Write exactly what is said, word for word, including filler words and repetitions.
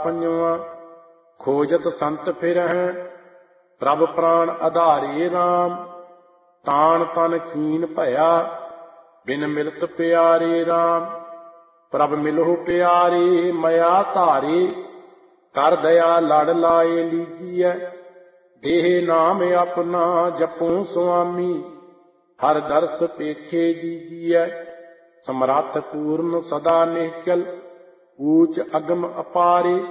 ਪੰਜਵਾ। ਖੋਜਤ ਸੰਤ ਫਿਰਹਿ ਪ੍ਰਭ ਪ੍ਰਾਣ ਆਧਾਰੇ ਰਾਮ, ਤਾਣ ਤਨ ਖੀਨ ਭਇਆ ਬਿਨ ਮਿਲਤ ਪਿਆਰੇ ਰਾਮ। ਪ੍ਰਭ ਮਿਲਹੁ ਪਿਆਰੇ ਮਇਆ ਧਾਰੇ, ਕਰ ਦਇਆ ਲੜ ਲਾਏ ਲੀਜੀਐ। ਦੇਹ ਨਾਮ ਆਪਣਾ ਜਪੋ ਸੁਆਮੀ, ਹਰ ਦਰਸ ਪੇਖੇ ਜੀਜੀਐ। ਸਮਰੱਥ ਪੂਰਨ ਸਦਾ ਨਿਹਚਲ, ਊਚ ਅਗਮ ਅਪਾਰੇ,